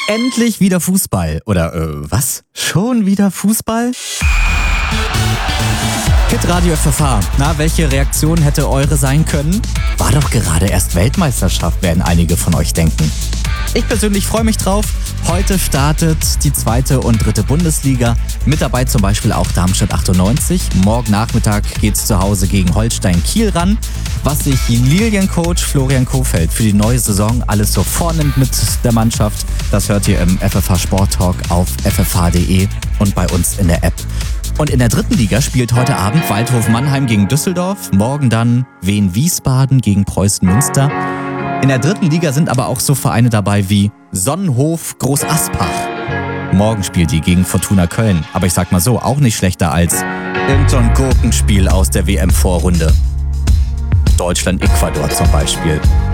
Endlich wieder Fußball. Oder, was? Schon wieder Fußball? Hitradio FFH. Na, welche Reaktion hätte eure sein können? War doch gerade erst Weltmeisterschaft, werden einige von euch denken. Ich persönlich freue mich drauf. Heute startet die 2. und 3. Bundesliga. Mit dabei zum Beispiel auch Darmstadt 98. Morgen Nachmittag geht's zu Hause gegen Holstein Kiel ran. Was sich Liliencoach Florian Kohfeldt für die neue Saison alles so vornimmt mit der Mannschaft, das hört ihr im FFH Sport Talk auf ffh.de und bei uns in der App. Und in der 3. Liga spielt heute Abend Waldhof Mannheim gegen Düsseldorf. Morgen dann Wien Wiesbaden gegen Preußen Münster. In der 3. Liga sind aber auch so Vereine dabei wie Sonnenhof Groß Aspach. Morgen spielt die gegen Fortuna Köln. Aber ich sag mal so, auch nicht schlechter als irgendein Gurkenspiel aus der WM-Vorrunde. Deutschland-Ecuador zum Beispiel.